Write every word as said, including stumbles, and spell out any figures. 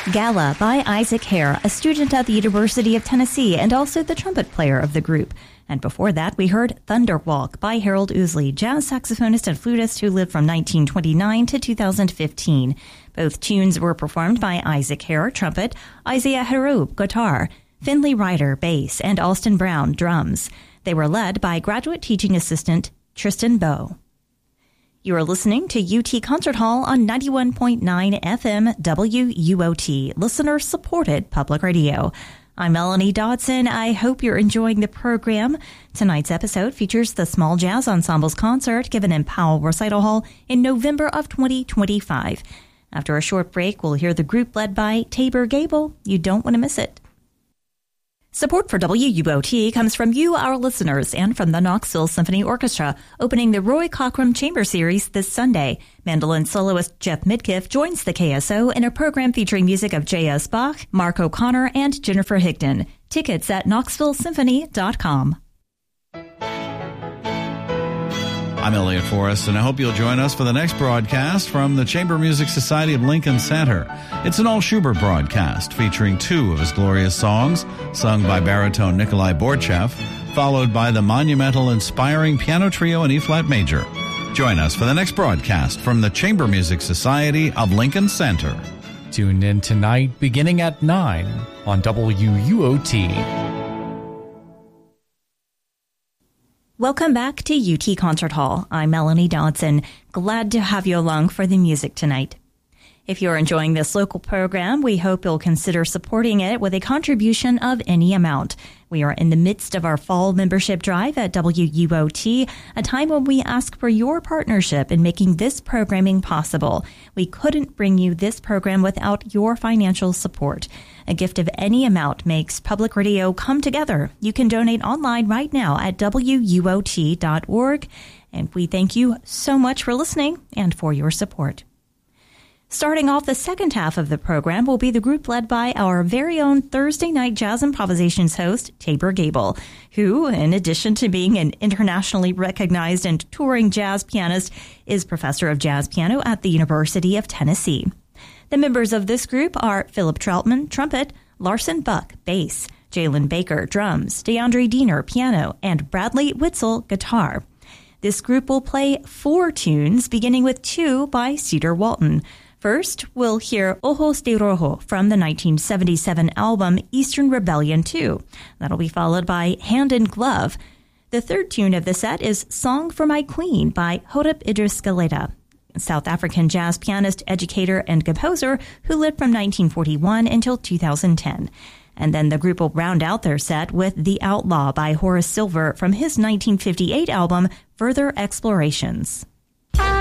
Gala by Isaac Hare, a student at the University of Tennessee and also the trumpet player of the group. And before that, we heard Thunderwalk by Harold Ousley, jazz saxophonist and flutist who lived from nineteen twenty-nine to two thousand fifteen. Both tunes were performed by Isaac Hare, trumpet, Isaiah Harub, guitar, Finley Ryder, bass, and Alston Brown, drums. They were led by graduate teaching assistant Tristan Bowe. You are listening to U T Concert Hall on ninety-one point nine F M W U O T, listener-supported public radio. I'm Melanie Dodson. I hope you're enjoying the program. Tonight's episode features the Small Jazz Ensemble's concert given in Powell Recital Hall in November of twenty twenty-five. After a short break, we'll hear the group led by Tabor Gable. You don't want to miss it. Support for W U O T comes from you, our listeners, and from the Knoxville Symphony Orchestra, opening the Roy Cockrum Chamber Series this Sunday. Mandolin soloist Jeff Midkiff joins the K S O in a program featuring music of J S. Bach, Mark O'Connor, and Jennifer Higdon. Tickets at knoxville symphony dot com. I'm Elliot Forrest, and I hope you'll join us for the next broadcast from the Chamber Music Society of Lincoln Center. It's an all-Schubert broadcast featuring two of his glorious songs, sung by baritone Nikolai Borchev, followed by the monumental, inspiring piano trio in E-flat major. Join us for the next broadcast from the Chamber Music Society of Lincoln Center. Tune in tonight beginning at nine on W U O T. Welcome back to U T Concert Hall. I'm Melanie Dodson. Glad to have you along for the music tonight. If you're enjoying this local program, we hope you'll consider supporting it with a contribution of any amount. We are in the midst of our fall membership drive at W U O T, a time when we ask for your partnership in making this programming possible. We couldn't bring you this program without your financial support. A gift of any amount makes public radio come together. You can donate online right now at W U O T dot org. And we thank you so much for listening and for your support. Starting off the second half of the program will be the group led by our very own Thursday night Jazz Improvisations host, Tabor Gable, who, in addition to being an internationally recognized and touring jazz pianist, is professor of jazz piano at the University of Tennessee. The members of this group are Philip Troutman, trumpet, Larson Buck, bass, Jalen Baker, drums, DeAndre Diener, piano, and Bradley Witzel, guitar. This group will play four tunes, beginning with two by Cedar Walton. First, we'll hear Ojos de Rojo from the nineteen seventy-seven album Eastern Rebellion two. That'll be followed by Hand in Glove. The third tune of the set is Song for My Queen by Hodep Idris Galeta, a South African jazz pianist, educator, and composer who lived from nineteen forty-one until two thousand ten. And then the group will round out their set with The Outlaw by Horace Silver from his nineteen fifty-eight album Further Explorations.